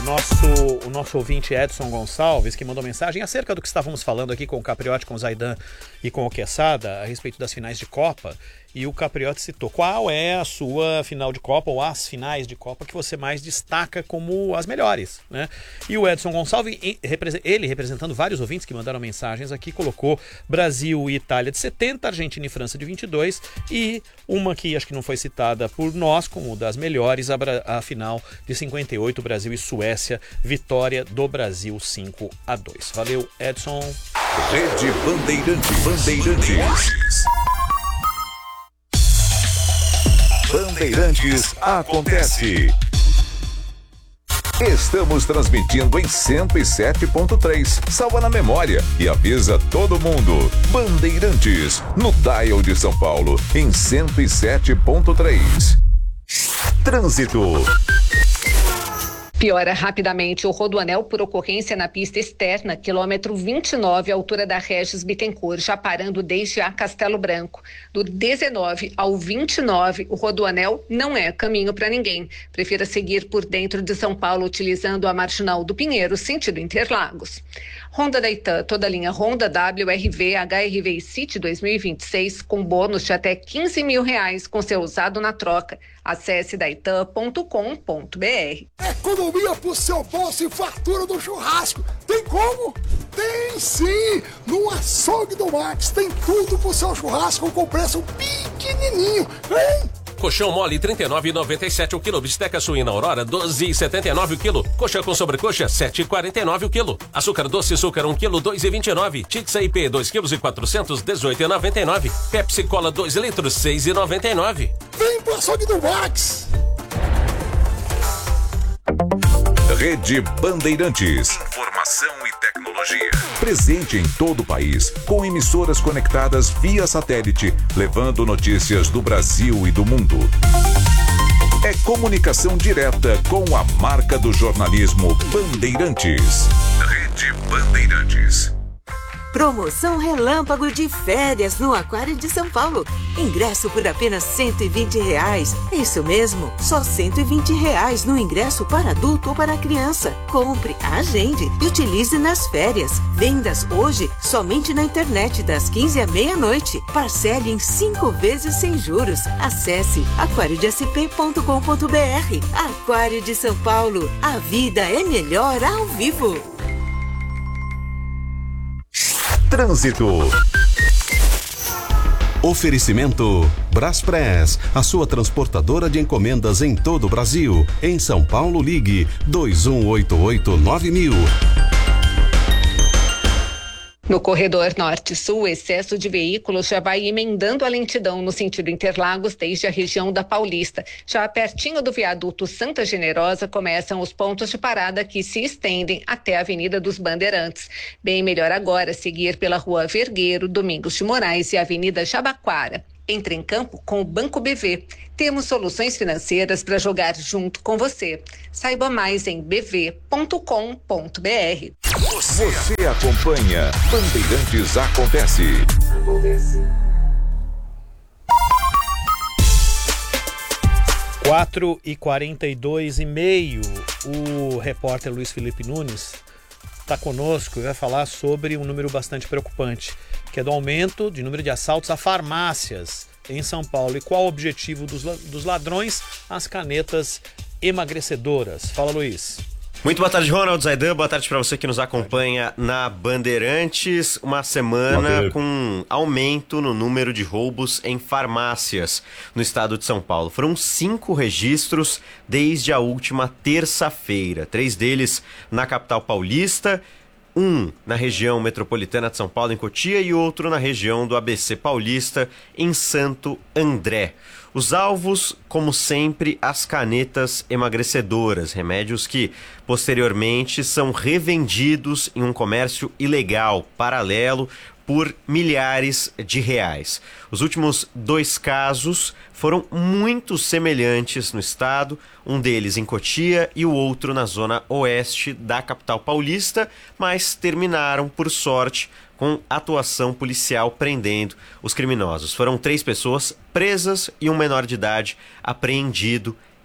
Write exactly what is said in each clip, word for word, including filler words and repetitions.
Nosso, o nosso ouvinte Edson Gonçalves, que mandou mensagem acerca do que estávamos falando aqui com o Capriotti, com o Zaidan e com o Quesada, a respeito das finais de Copa. E o Capriotti citou qual é a sua final de Copa ou as finais de Copa que você mais destaca como as melhores, né? E o Edson Gonçalves, ele representando vários ouvintes que mandaram mensagens aqui, colocou Brasil e Itália de setenta, Argentina e França de vinte e dois e uma que acho que não foi citada por nós como das melhores, a, a final de cinquenta e oito, Brasil e Suécia, vitória do Brasil cinco a dois. Valeu, Edson. Rede Bandeirantes. Bandeirantes. Bandeirantes acontece. Estamos transmitindo em cento e sete ponto três. Salva na memória e avisa todo mundo. Bandeirantes, no dial de São Paulo, em cento e sete ponto três. Trânsito. Piora rapidamente o rodoanel por ocorrência na pista externa, quilômetro vinte e nove, altura da Regis Bittencourt, já parando desde a Castelo Branco. Do dezenove ao vinte e nove, o rodoanel não é caminho para ninguém. Prefira seguir por dentro de São Paulo, utilizando a Marginal do Pinheiro, sentido Interlagos. Honda da Itan, toda a linha Honda W R V, H R V e City dois mil e vinte e seis, com bônus de até quinze mil reais com seu usado na troca. Acesse daitan ponto com ponto br. Economia pro seu bolso e fartura do churrasco. Tem como? Tem sim! No açougue do Max tem tudo pro seu churrasco com preço pequenininho. Vem! Colchão mole trinta e nove reais e noventa e sete o quilo. Bisteca suína Aurora doze reais e setenta e nove o quilo. Coxa com sobrecoxa sete reais e quarenta e nove o quilo. Açúcar doce açúcar um quilo dois reais e vinte e nove. Titsa I P dois quilos e quatrocentos dezoito reais e noventa e nove. Pepsi Cola dois litros seis reais e noventa e nove. Vem pro açougue do Max. Rede Bandeirantes. Informação e tecnologia. Presente em todo o país, com emissoras conectadas via satélite, levando notícias do Brasil e do mundo. É comunicação direta com a marca do jornalismo Bandeirantes. Rede Bandeirantes. Promoção relâmpago de férias no Aquário de São Paulo. Ingresso por apenas cento e vinte reais. Isso mesmo, só cento e vinte reais no ingresso para adulto ou para criança. Compre, agende e utilize nas férias. Vendas hoje somente na internet das quinze à meia-noite. Parcele em cinco vezes sem juros. Acesse aquário de s p ponto com ponto br. Aquário de São Paulo. A vida é melhor ao vivo. Trânsito. Oferecimento Braspress, a sua transportadora de encomendas em todo o Brasil. Em São Paulo, ligue dois um oito oito nove mil. No corredor norte-sul, o excesso de veículos já vai emendando a lentidão no sentido Interlagos desde a região da Paulista. Já pertinho do viaduto Santa Generosa começam os pontos de parada que se estendem até a Avenida dos Bandeirantes. Bem melhor agora seguir pela Rua Vergueiro, Domingos de Moraes e Avenida Jabaquara. Entre em campo com o Banco B V. Temos soluções financeiras para jogar junto com você. Saiba mais em b v ponto com ponto br. Você, você acompanha Bandeirantes Acontece. Acontece. quatro e quarenta e dois e meio. O repórter Luiz Felipe Nunes está conosco e vai falar sobre um número bastante preocupante, que é do aumento de número de assaltos a farmácias em São Paulo. E qual o objetivo dos, dos ladrões? As canetas emagrecedoras. Fala, Luiz. Muito boa tarde, Ronald, Zaidan. Boa tarde para você que nos acompanha na Bandeirantes. Uma semana com aumento no número de roubos em farmácias no estado de São Paulo. Foram cinco registros desde a última terça-feira. Três deles na capital paulista, um na região metropolitana de São Paulo, em Cotia, e outro na região do A B C Paulista, em Santo André. Os alvos, como sempre, as canetas emagrecedoras, remédios que posteriormente são revendidos em um comércio ilegal, paralelo, por milhares de reais. Os últimos dois casos foram muito semelhantes no estado, um deles em Cotia e o outro na zona oeste da capital paulista, mas terminaram, por sorte, com atuação policial prendendo os criminosos. Foram três pessoas presas e um menor de idade apreendido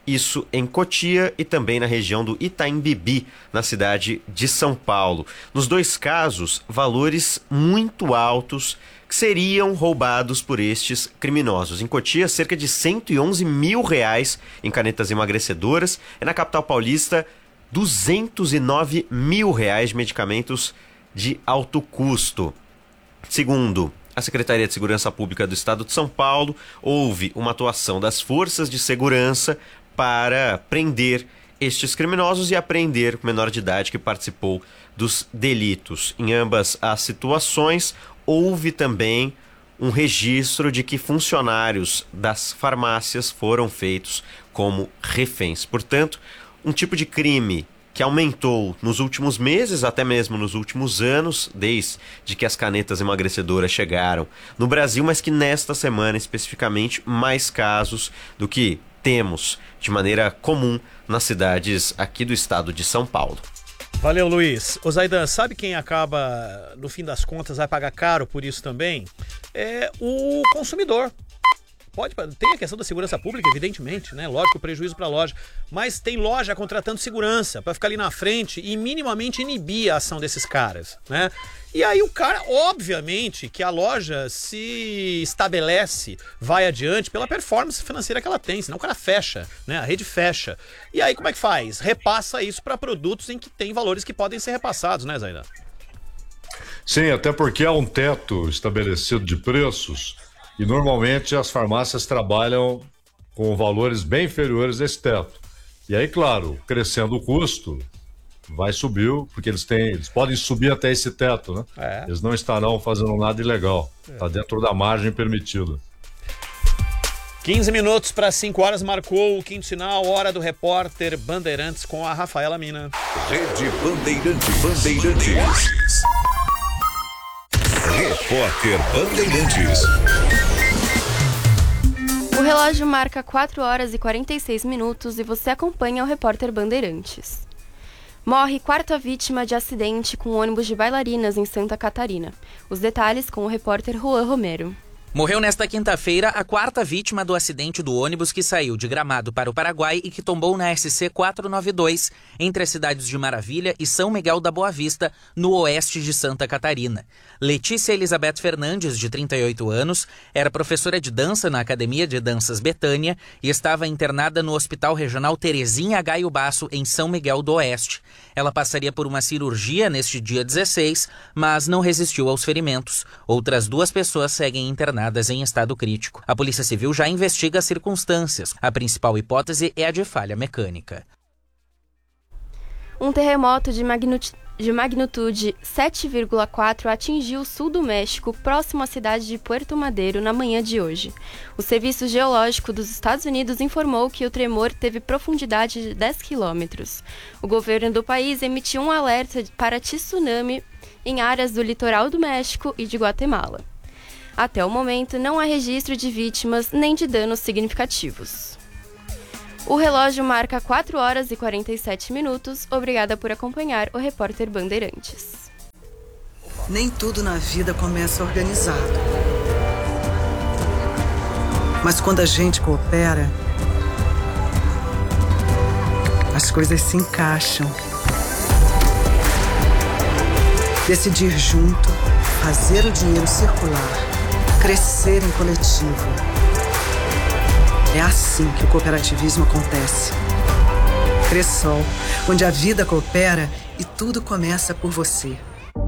isso em Cotia e também na região do Itaim Bibi, na cidade de São Paulo. Nos dois casos, valores muito altos que seriam roubados por estes criminosos. Em Cotia, cerca de cento e onze mil reais em canetas emagrecedoras. E na capital paulista, duzentos e nove mil reais de medicamentos de alto custo. Segundo a Secretaria de Segurança Pública do Estado de São Paulo, houve uma atuação das forças de segurança para prender estes criminosos e apreender o menor de idade que participou dos delitos. Em ambas as situações, houve também um registro de que funcionários das farmácias foram feitos como reféns. Portanto, um tipo de crime que aumentou nos últimos meses, até mesmo nos últimos anos, desde que as canetas emagrecedoras chegaram no Brasil, mas que nesta semana especificamente mais casos do que temos de maneira comum nas cidades aqui do estado de São Paulo. Valeu, Luiz. Ô Zaidan, sabe quem acaba, no fim das contas, vai pagar caro por isso também? É o consumidor. Pode, tem a questão da segurança pública, evidentemente, né? Lógico, prejuízo para a loja. Mas tem loja contratando segurança para ficar ali na frente e minimamente inibir a ação desses caras, né? E aí o cara, obviamente, que a loja se estabelece, vai adiante pela performance financeira que ela tem, senão o cara fecha, né? A rede fecha. E aí como é que faz? Repassa isso para produtos em que tem valores que podem ser repassados, né, Zaidan? Sim, até porque há um teto estabelecido de preços e normalmente as farmácias trabalham com valores bem inferiores a esse teto. E aí, claro, crescendo o custo, vai subir, porque eles têm, eles podem subir até esse teto, né? É. Eles não estarão fazendo nada ilegal. Está é. dentro da margem permitida. quinze minutos para cinco horas, marcou o quinto sinal, hora do repórter Bandeirantes com a Rafaela Mina. Rede Bandeirantes. Bandeirantes. Repórter Bandeirantes. O relógio marca quatro horas e quarenta e seis minutos e você acompanha o repórter Bandeirantes. Morre quarta vítima de acidente com ônibus de bailarinas em Santa Catarina. Os detalhes com o repórter Juan Romero. Morreu nesta quinta-feira a quarta vítima do acidente do ônibus que saiu de Gramado para o Paraguai e que tombou na S C quatrocentos e noventa e dois, entre as cidades de Maravilha e São Miguel da Boa Vista, no oeste de Santa Catarina. Letícia Elizabeth Fernandes, de trinta e oito anos, era professora de dança na Academia de Danças Betânia e estava internada no Hospital Regional Terezinha Gaio Basso, em São Miguel do Oeste. Ela passaria por uma cirurgia neste dia dezesseis, mas não resistiu aos ferimentos. Outras duas pessoas seguem internadas em estado crítico. A Polícia Civil já investiga as circunstâncias. A principal hipótese é a de falha mecânica. Um terremoto de, magnitude, de magnitude sete vírgula quatro atingiu o sul do México, próximo à cidade de Puerto Madero, na manhã de hoje. O Serviço Geológico dos Estados Unidos informou que o tremor teve profundidade de dez quilômetros. O governo do país emitiu um alerta para tsunami em áreas do litoral do México e de Guatemala. Até o momento, não há registro de vítimas nem de danos significativos. O relógio marca quatro horas e quarenta e sete minutos. Obrigada por acompanhar o repórter Bandeirantes. Nem tudo na vida começa organizado. Mas quando a gente coopera, as coisas se encaixam. Decidir junto, fazer o dinheiro circular. Crescer em coletivo. É assim que o cooperativismo acontece. Cressol, onde a vida coopera e tudo começa por você.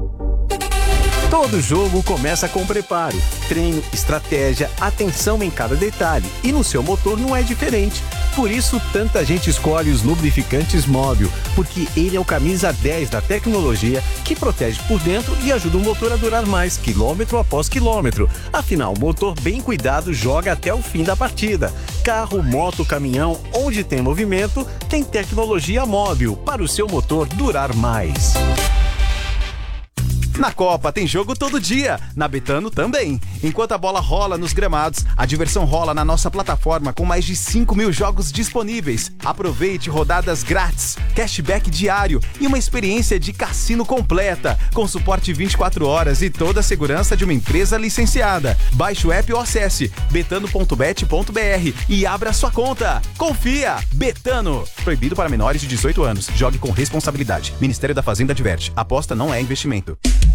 Todo jogo começa com preparo, treino, estratégia, atenção em cada detalhe. E no seu motor não é diferente. Por isso, tanta gente escolhe os lubrificantes Móbil, porque ele é o camisa dez da tecnologia que protege por dentro e ajuda o motor a durar mais, quilômetro após quilômetro. Afinal, o motor bem cuidado joga até o fim da partida. Carro, moto, caminhão, onde tem movimento, tem tecnologia Móbil para o seu motor durar mais. Na Copa tem jogo todo dia, na Betano também. Enquanto a bola rola nos gramados, a diversão rola na nossa plataforma com mais de cinco mil jogos disponíveis. Aproveite rodadas grátis, cashback diário e uma experiência de cassino completa, com suporte vinte e quatro horas e toda a segurança de uma empresa licenciada. Baixe o app ou acesse betano ponto bet ponto br e abra sua conta. Confia! Betano! Proibido para menores de dezoito anos. Jogue com responsabilidade. Ministério da Fazenda adverte. Aposta não é investimento.